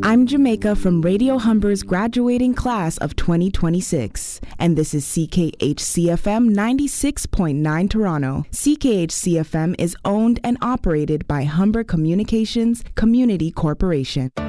I'm Jamaica from Radio Humber's graduating class of 2026, and this is CKHCFM 96.9 Toronto. CKHCFM is owned and operated by Humber Communications Community Corporation.